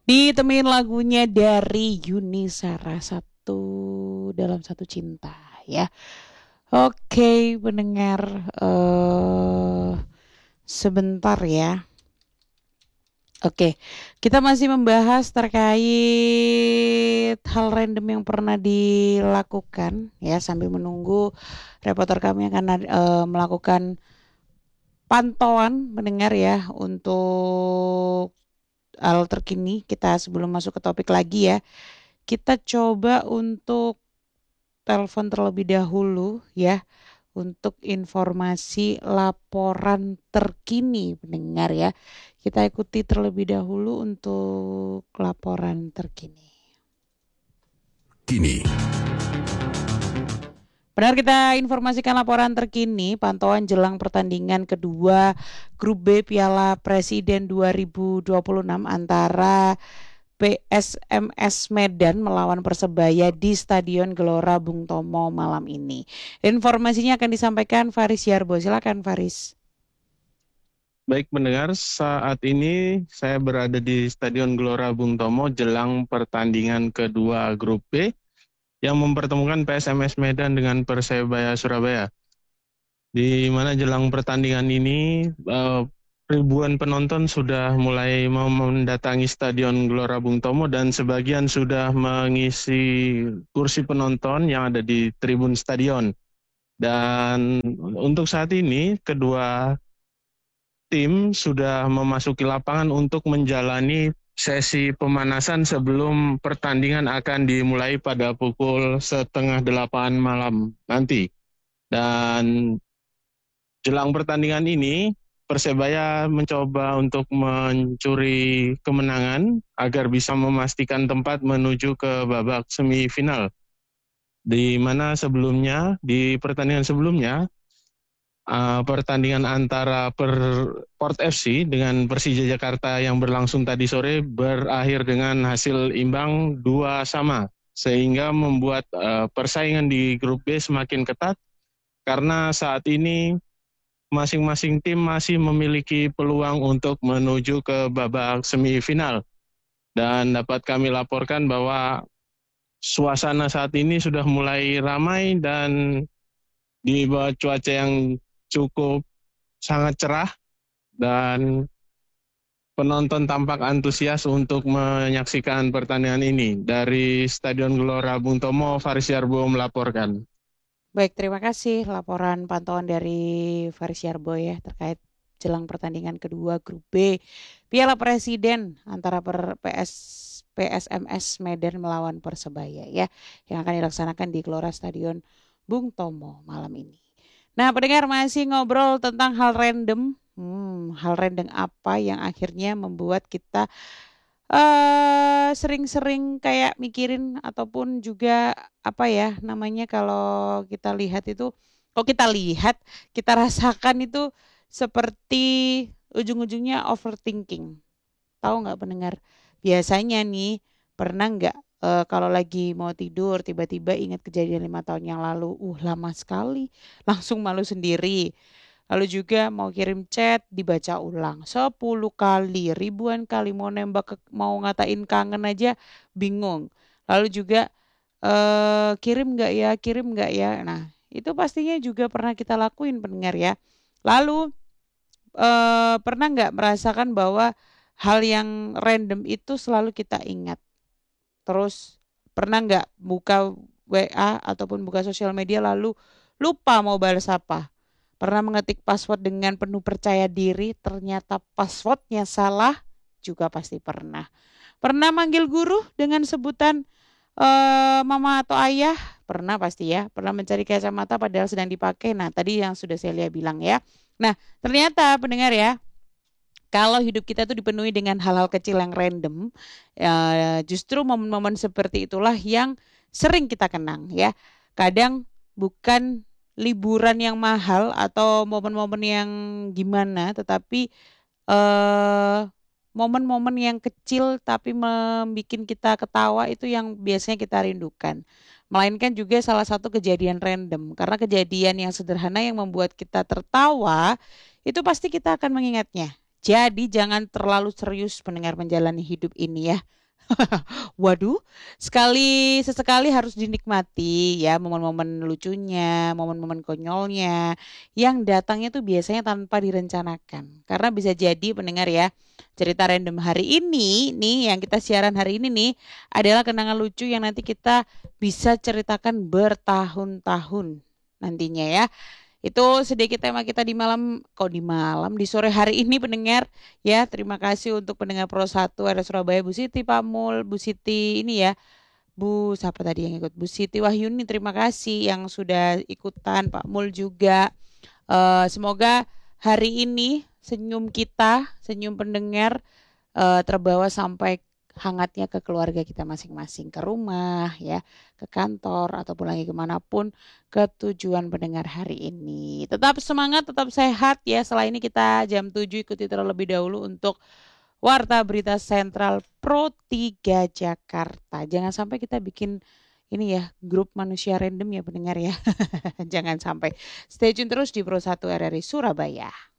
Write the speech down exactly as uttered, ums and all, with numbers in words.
Ditemenin lagunya dari Yuni Shara, Satu Dalam Satu Cinta ya. Oke, pendengar, eh sebentar ya. Oke, kita masih membahas terkait hal random yang pernah dilakukan ya, sambil menunggu reporter kami akan eh, melakukan pantauan pendengar ya untuk hal terkini. Kita sebelum masuk ke topik lagi ya, kita coba untuk telepon terlebih dahulu ya, untuk informasi laporan terkini pendengar ya. Kita ikuti terlebih dahulu untuk laporan terkini. Kini. Benar, kita informasikan laporan terkini pantauan jelang pertandingan kedua Grup B Piala Presiden dua ribu dua puluh enam antara P S M S Medan melawan Persebaya di Stadion Gelora Bung Tomo malam ini. Informasinya akan disampaikan Faris Yarbo. Silakan Faris. Baik pendengar, saat ini saya berada di Stadion Gelora Bung Tomo jelang pertandingan kedua Grup B yang mempertemukan P S M S Medan dengan Persebaya Surabaya. Di mana jelang pertandingan ini uh, ribuan penonton sudah mulai mendatangi Stadion Gelora Bung Tomo dan sebagian sudah mengisi kursi penonton yang ada di tribun stadion. Dan untuk saat ini kedua tim sudah memasuki lapangan untuk menjalani sesi pemanasan sebelum pertandingan akan dimulai pada pukul setengah delapan malam nanti. Dan jelang pertandingan ini, Persebaya mencoba untuk mencuri kemenangan agar bisa memastikan tempat menuju ke babak semifinal. Di mana sebelumnya, di pertandingan sebelumnya, uh, pertandingan antara per, Port F C dengan Persija Jakarta yang berlangsung tadi sore berakhir dengan hasil imbang dua sama. Sehingga membuat uh, persaingan di grup B semakin ketat karena saat ini masing-masing tim masih memiliki peluang untuk menuju ke babak semifinal. Dan dapat kami laporkan bahwa suasana saat ini sudah mulai ramai dan di bawah cuaca yang cukup sangat cerah dan penonton tampak antusias untuk menyaksikan pertandingan ini. Dari Stadion Gelora Bung Tomo, Faris Yarbo melaporkan. Baik, terima kasih laporan pantauan dari Faris Yarbo ya terkait jelang pertandingan kedua Grup B Piala Presiden antara per P S P S M S Medan melawan Persebaya ya, yang akan dilaksanakan di Gelora Stadion Bung Tomo malam ini. Nah, pendengar, masih ngobrol tentang hal random. Hmm, hal random apa yang akhirnya membuat kita eh sering-sering kayak mikirin ataupun juga apa ya namanya, kalau kita lihat itu, kok kita lihat, kita rasakan itu seperti ujung-ujungnya overthinking. Tahu nggak pendengar? Biasanya nih, pernah nggak eh, kalau lagi mau tidur tiba-tiba ingat kejadian lima tahun yang lalu, uh lama sekali, langsung malu sendiri. Lalu juga mau kirim chat dibaca ulang sepuluh kali, ribuan kali, mau nembak, ke, mau ngatain kangen aja bingung. Lalu juga eh, kirim nggak ya, kirim nggak ya. Nah, itu pastinya juga pernah kita lakuin pendengar ya. Lalu eh, pernah nggak merasakan bahwa hal yang random itu selalu kita ingat. Terus pernah nggak buka W A ataupun buka sosial media lalu lupa mau balas apa? Pernah mengetik password dengan penuh percaya diri, ternyata passwordnya salah? Juga pasti pernah. Pernah manggil guru dengan sebutan eh, mama atau ayah? Pernah pasti ya. Pernah mencari kacamata padahal sedang dipakai? Nah, tadi yang sudah saya lihat bilang ya. Nah, ternyata pendengar ya, kalau hidup kita tuh dipenuhi dengan hal-hal kecil yang random, ya, justru momen-momen seperti itulah yang sering kita kenang ya. Kadang bukan liburan yang mahal atau momen-momen yang gimana, tetapi eh momen-momen yang kecil tapi membuat kita ketawa itu yang biasanya kita rindukan. Melainkan juga salah satu kejadian random. Karena kejadian yang sederhana yang membuat kita tertawa, itu pasti kita akan mengingatnya. Jadi jangan terlalu serius pendengar menjalani hidup ini ya. Waduh, sekali sesekali harus dinikmati ya momen-momen lucunya, momen-momen konyolnya yang datangnya tuh biasanya tanpa direncanakan. Karena bisa jadi pendengar ya, cerita random hari ini nih yang kita siaran hari ini nih adalah kenangan lucu yang nanti kita bisa ceritakan bertahun-tahun nantinya ya. Itu sedikit tema kita di malam, kok di malam, di sore hari ini pendengar. Ya, terima kasih untuk pendengar Pro satu ada Surabaya, Bu Siti, Pak Mul, Bu Siti ini ya. Bu, siapa tadi yang ikut? Bu Siti Wahyuni, terima kasih yang sudah ikutan, Pak Mul juga. Eh, semoga hari ini senyum kita, senyum pendengar eh, terbawa sampai hangatnya ke keluarga kita masing-masing, ke rumah ya, ke kantor ataupun lagi kemanapun ke tujuan pendengar hari ini. Tetap semangat, tetap sehat ya. Setelah ini kita jam tujuh ikuti terlebih dahulu untuk Warta Berita Sentral Pro tiga Jakarta. Jangan sampai kita bikin ini ya, grup manusia random ya pendengar ya. Jangan sampai. Stay tune terus di Pro satu R R I Surabaya.